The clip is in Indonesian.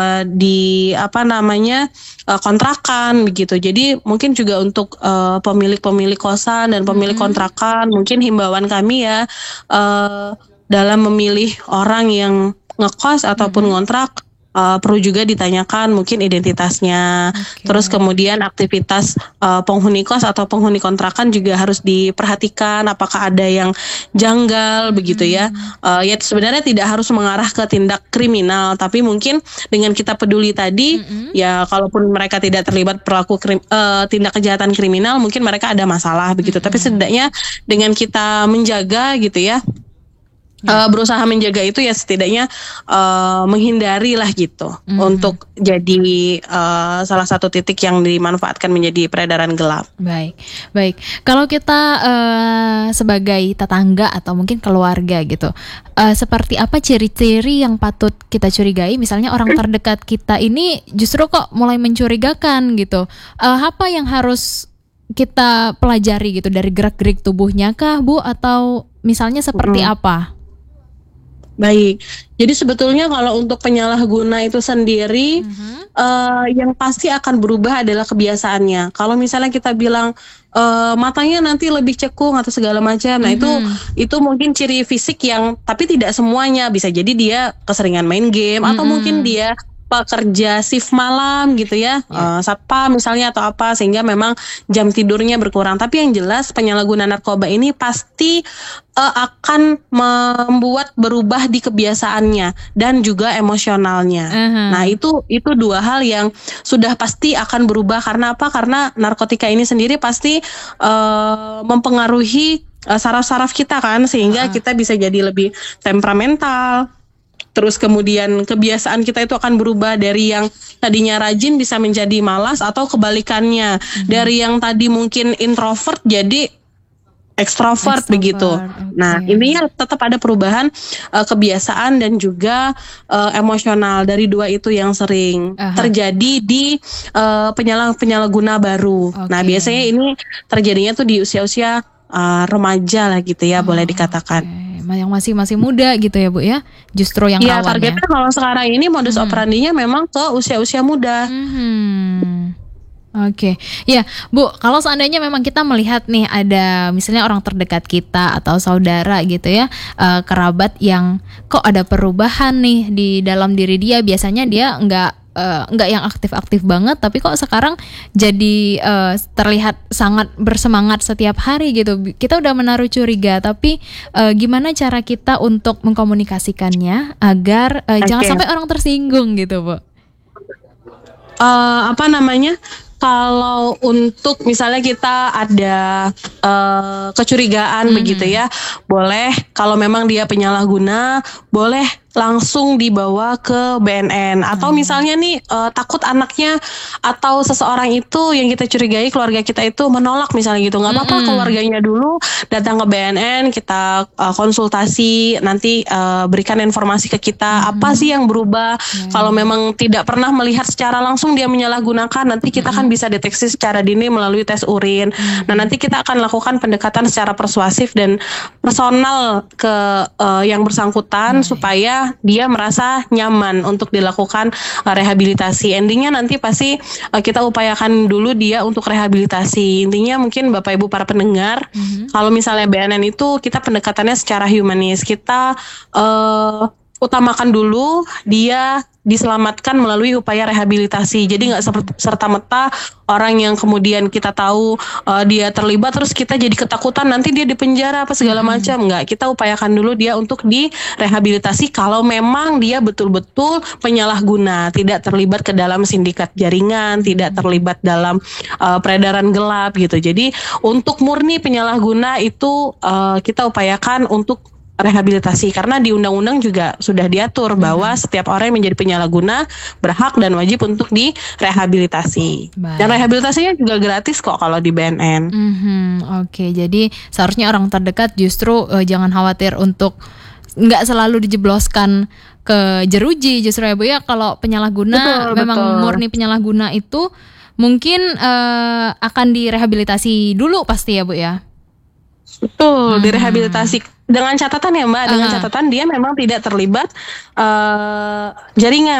di kontrakan begitu. Jadi mungkin juga untuk pemilik-pemilik kosan dan pemilik kontrakan, mungkin himbauan kami ya dalam memilih orang yang ngekos ataupun ngontrak, perlu juga ditanyakan mungkin identitasnya. Terus kemudian aktivitas penghuni kos atau penghuni kontrakan juga harus diperhatikan, apakah ada yang janggal begitu ya. Ya sebenarnya tidak harus mengarah ke tindak kriminal, tapi mungkin dengan kita peduli tadi, ya kalaupun mereka tidak terlibat tindak kejahatan kriminal, mungkin mereka ada masalah begitu. Tapi setidaknya dengan kita menjaga gitu ya, berusaha menjaga itu ya setidaknya menghindari lah gitu untuk jadi salah satu titik yang dimanfaatkan menjadi peredaran gelap. Baik. Kalau kita sebagai tetangga atau mungkin keluarga gitu, seperti apa ciri-ciri yang patut kita curigai? Misalnya orang terdekat kita ini justru kok mulai mencurigakan gitu. Apa yang harus kita pelajari gitu dari gerak-gerik tubuhnya kah, Bu? Atau misalnya seperti apa? Baik, jadi sebetulnya kalau untuk penyalahguna itu sendiri, yang pasti akan berubah adalah kebiasaannya. Kalau misalnya kita bilang matanya nanti lebih cekung atau segala macam, nah itu mungkin ciri fisik yang, tapi tidak semuanya. Bisa jadi dia keseringan main game atau mungkin dia pekerja shift malam gitu ya, satpam misalnya atau apa, sehingga memang jam tidurnya berkurang. Tapi yang jelas penyalahguna narkoba ini pasti akan membuat berubah di kebiasaannya dan juga emosionalnya. Nah itu dua hal yang sudah pasti akan berubah. Karena apa? Karena narkotika ini sendiri pasti mempengaruhi saraf-saraf kita kan, sehingga kita bisa jadi lebih temperamental. Terus kemudian kebiasaan kita itu akan berubah dari yang tadinya rajin bisa menjadi malas, atau kebalikannya, dari yang tadi mungkin introvert jadi ekstrovert begitu. Nah intinya tetap ada perubahan kebiasaan dan juga emosional dari dua itu yang sering terjadi di penyalahguna baru. Nah biasanya ini terjadinya tuh di usia-usia remaja lah gitu ya, boleh dikatakan. Yang masih muda gitu ya Bu ya, justru yang rawan ya. Targetnya kalau sekarang ini modus operandinya memang ke usia-usia muda. Ya Bu, kalau seandainya memang kita melihat nih ada misalnya orang terdekat kita atau saudara gitu ya, kerabat yang kok ada perubahan nih di dalam diri dia. Biasanya dia nggak yang aktif-aktif banget, tapi kok sekarang jadi terlihat sangat bersemangat setiap hari gitu. Kita udah menaruh curiga, tapi gimana cara kita untuk mengkomunikasikannya agar jangan sampai orang tersinggung gitu Bu? Kalau untuk misalnya kita ada kecurigaan begitu ya, boleh, kalau memang dia penyalahguna, boleh langsung dibawa ke BNN. Atau misalnya nih takut anaknya atau seseorang itu yang kita curigai, keluarga kita itu menolak misalnya gitu, nggak apa-apa, keluarganya dulu datang ke BNN, kita konsultasi, nanti berikan informasi ke kita apa sih yang berubah. Kalau memang tidak pernah melihat secara langsung dia menyalahgunakan, nanti kita kan bisa deteksi secara dini melalui tes urin. Nah nanti kita akan lakukan pendekatan secara persuasif dan personal ke yang bersangkutan supaya dia merasa nyaman untuk dilakukan rehabilitasi. Endingnya nanti pasti kita upayakan dulu dia untuk rehabilitasi. Intinya mungkin Bapak Ibu para pendengar, kalau misalnya BNN itu kita pendekatannya secara humanis. Kita utamakan dulu dia diselamatkan melalui upaya rehabilitasi. Jadi nggak serta-merta orang yang kemudian kita tahu dia terlibat terus kita jadi ketakutan nanti dia dipenjara apa segala macam. Nggak, kita upayakan dulu dia untuk direhabilitasi kalau memang dia betul-betul penyalahguna, tidak terlibat ke dalam sindikat jaringan, tidak terlibat dalam peredaran gelap gitu. Jadi untuk murni penyalahguna itu kita upayakan untuk rehabilitasi, karena di undang-undang juga sudah diatur bahwa setiap orang yang menjadi penyalahguna berhak dan wajib untuk direhabilitasi. Dan rehabilitasinya juga gratis kok kalau di BNN. Jadi seharusnya orang terdekat justru jangan khawatir untuk nggak selalu dijebloskan ke jeruji justru ya Bu ya. Kalau penyalahguna memang murni penyalahguna itu mungkin akan direhabilitasi dulu pasti ya Bu ya. Betul, direhabilitasi dengan catatan ya Mbak, dengan catatan dia memang tidak terlibat jaringan.